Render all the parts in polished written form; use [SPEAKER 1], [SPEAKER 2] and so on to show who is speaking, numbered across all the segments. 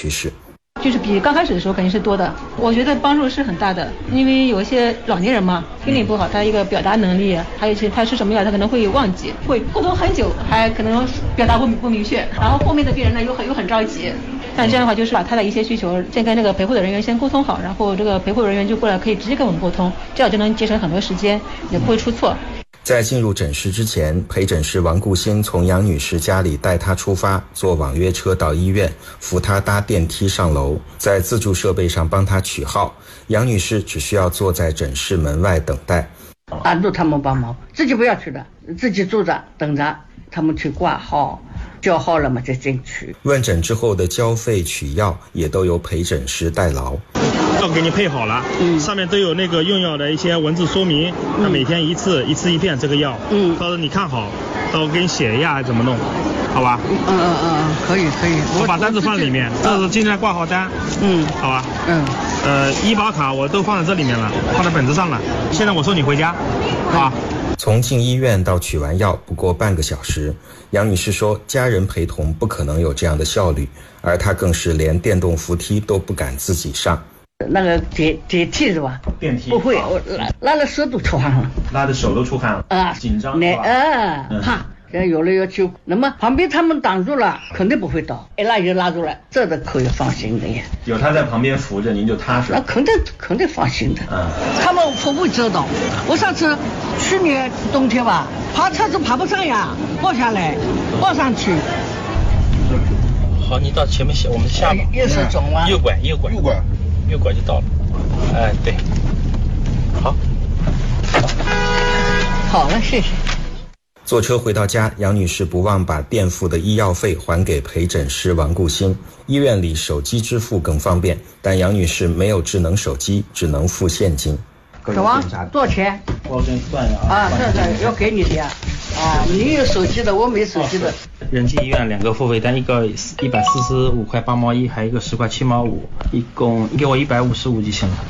[SPEAKER 1] 趋势。
[SPEAKER 2] 就是比刚开始的时候肯定是多的，我觉得帮助是很大的，因为有一些老年人嘛，听力不好，他一个表达能力，还有一些他吃什么药，他可能会忘记，会沟通很久，还可能表达不明确，然后后面的病人呢又很着急。但这样的话，就是把他的一些需求先跟这个陪护的人员先沟通好，然后这个陪护人员就过来可以直接跟我们沟通，这样就能节省很多时间，也不会出错。
[SPEAKER 1] 在进入诊室之前，陪诊师王顾新从杨女士家里带她出发，坐网约车到医院，扶她搭电梯上楼，在自助设备上帮她取号。杨女士只需要坐在诊室门外等待。
[SPEAKER 3] 按住他们帮忙，自己不要去的，自己坐着等着他们去挂号，叫号了嘛再进去。
[SPEAKER 1] 问诊之后的交费取药也都由陪诊师代劳。
[SPEAKER 4] 药给你配好了，上面都有那个用药的一些文字说明，那每天一次一遍这个药，到时候你看好，到时候给你写一下怎么弄，好吧？
[SPEAKER 3] 可以。
[SPEAKER 4] 我把单子放里面，这是今天的挂号单，好吧？医保卡我都放在这里面了，放在本子上了。现在我送你回家，啊。
[SPEAKER 1] 从进医院到取完药不过半个小时，杨女士说家人陪同不可能有这样的效率，而她更是连电动扶梯都不敢自己上。
[SPEAKER 3] 那个电梯是吧？
[SPEAKER 4] 电梯
[SPEAKER 3] 不会，我拉了手都出汗了，
[SPEAKER 4] 拉的手都出汗了啊，紧张是吧？
[SPEAKER 3] 怕。有了要求，那么旁边他们挡住了，肯定不会倒，一拉就拉住了，这都可以放心的呀。
[SPEAKER 4] 有他在旁边扶着，您就踏实。
[SPEAKER 3] 那肯定放心的。他们不会知道。我上次去年冬天吧，爬车子爬不上呀，抱下来，抱上去。
[SPEAKER 4] 好，你到前面我们下吧。
[SPEAKER 3] 也是转弯。
[SPEAKER 4] 右拐就到了。哎，对。
[SPEAKER 3] 好了，谢谢。
[SPEAKER 1] 坐车回到家，杨女士不忘把垫付的医药费还给陪诊师王顾新。医院里手机支付更方便，但杨女士没有智能手机，只能付现金。
[SPEAKER 3] 小王，多少钱？
[SPEAKER 4] 我给你算一下啊。
[SPEAKER 3] 这要给你的呀。你有手机的，我没手机的。
[SPEAKER 4] 仁济医院2个付费单，一个145块8毛1，还有一个10块7毛5，一共你给我155就行了。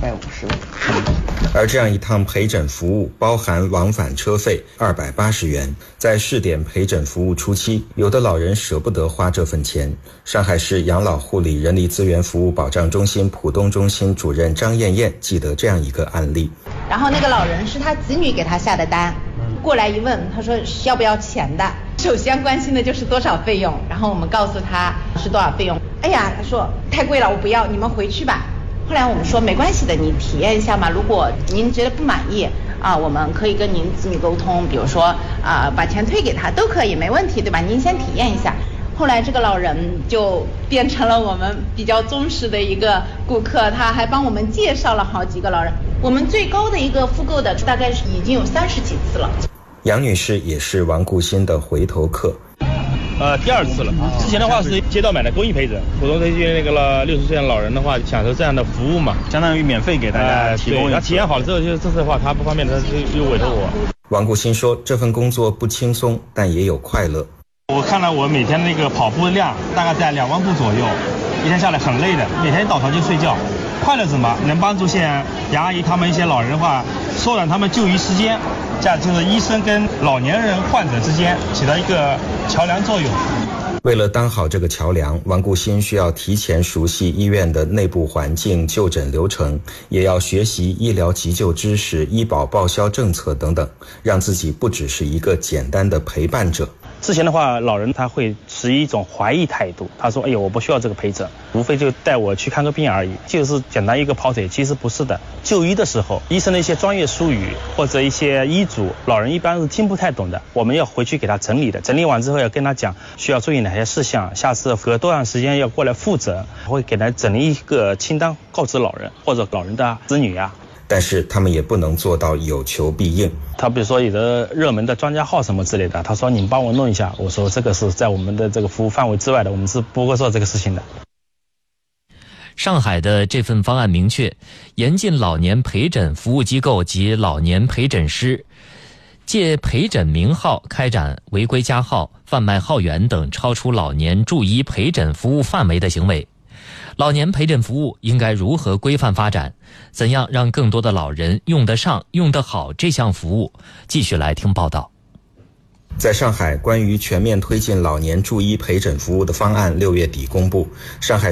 [SPEAKER 3] 155。
[SPEAKER 1] 而这样一趟陪诊服务包含往返车费280元。在试点陪诊服务初期，有的老人舍不得花这份钱。上海市养老护理人力资源服务保障中心浦东中心主任张艳艳记得这样一个案例。
[SPEAKER 5] 然后那个老人是他子女给他下的单，过来一问，他说要不要钱的，首先关心的就是多少费用，然后我们告诉他是多少费用。哎呀，他说太贵了，我不要，你们回去吧。后来我们说没关系的，你体验一下嘛，如果您觉得不满意我们可以跟您子女沟通，比如说把钱退给他都可以，没问题，对吧？您先体验一下。后来这个老人就变成了我们比较忠实的一个顾客，他还帮我们介绍了好几个老人。我们最高的一个复购的大概是已经有30几次了。
[SPEAKER 1] 杨女士也是王顾新的回头客。
[SPEAKER 4] 第2次了。之前的话是街道买的公益陪诊，普通这些60岁的老人的话，享受这样的服务嘛，相当于免费给大家提供。他体验好了之后，就这次的话他不方便，他就委托我。
[SPEAKER 1] 王顾新说，这份工作不轻松，但也有快乐。
[SPEAKER 4] 我看了我每天那个跑步量大概在2万步左右，一天下来很累的，每天倒头就睡觉。快乐什么？能帮助像杨阿姨他们一些老人的话，缩短他们就医时间，这样就是医生跟老年人患者之间起到一个桥梁作用。
[SPEAKER 1] 为了当好这个桥梁，王顾新需要提前熟悉医院的内部环境、就诊流程，也要学习医疗急救知识、医保报销政策等等，让自己不只是一个简单的陪伴者。
[SPEAKER 4] 之前的话，老人他会持一种怀疑态度，他说：“哎呦，我不需要这个陪诊，无非就带我去看个病而已，就是简单一个跑腿。”其实不是的，就医的时候，医生的一些专业术语或者一些医嘱，老人一般是听不太懂的，我们要回去给他整理的，整理完之后要跟他讲需要注意哪些事项，下次隔多长时间要过来复诊，会给他整理一个清单告知老人或者老人的子女呀。
[SPEAKER 1] 但是他们也不能做到有求必应。
[SPEAKER 4] 他比如说有的热门的专家号什么之类的，他说你帮我弄一下，我说这个是在我们的这个服务范围之外的，我们是不会做这个事情的。
[SPEAKER 6] 上海的这份方案明确，严禁老年陪诊服务机构及老年陪诊师借陪诊名号开展违规加号、贩卖号源等超出老年助医陪诊服务范围的行为。老年陪诊服务应该如何规范发展？怎样让更多的老人用得上、用得好这项服务？继续来听报道。
[SPEAKER 1] 在上海，关于全面推进老年助医陪诊服务的方案6月底公布。上海